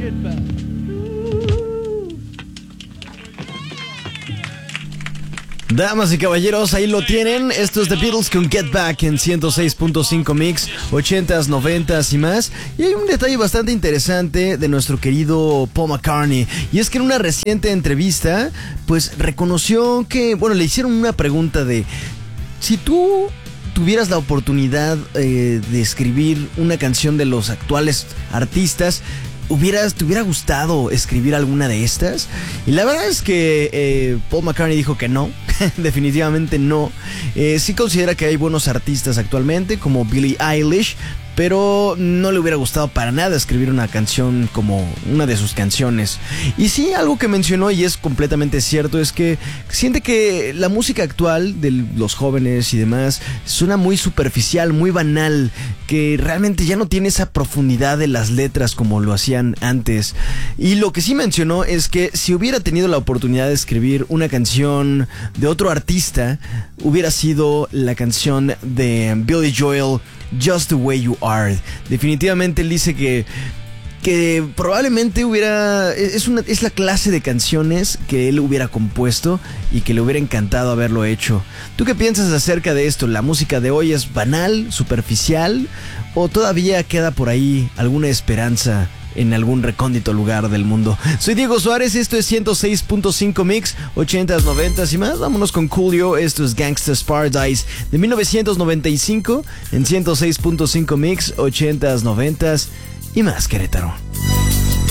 Damas y caballeros, ahí lo tienen. Esto es The Beatles con Get Back en 106.5 Mix, 80s, 90s y más. Y hay un detalle bastante interesante de nuestro querido Paul McCartney. Y es que en una reciente entrevista, pues reconoció que, bueno, le hicieron una pregunta de: si tú tuvieras la oportunidad de escribir una canción de los actuales artistas, ¿te hubiera gustado escribir alguna de estas? Y la verdad es que Paul McCartney dijo que no. Definitivamente no. Sí considera que hay buenos artistas actualmente, como Billie Eilish, pero no le hubiera gustado para nada escribir una canción como una de sus canciones. Y sí, algo que mencionó, y es completamente cierto, es que siente que la música actual de los jóvenes y demás suena muy superficial, muy banal, que realmente ya no tiene esa profundidad de las letras como lo hacían antes. Y lo que sí mencionó es que si hubiera tenido la oportunidad de escribir una canción de otro artista, hubiera sido la canción de Billy Joel, Just the Way You Are. Definitivamente él dice que probablemente es la clase de canciones que él hubiera compuesto y que le hubiera encantado haberlo hecho. ¿Tú qué piensas acerca de esto? ¿La música de hoy es banal, superficial, o todavía queda por ahí alguna esperanza en algún recóndito lugar del mundo? Soy Diego Suárez, esto es 106.5 Mix, 80s, 90s y más. Vámonos con Coolio, esto es Gangsta's Paradise de 1995 en 106.5 Mix, 80s, 90s y más, Querétaro.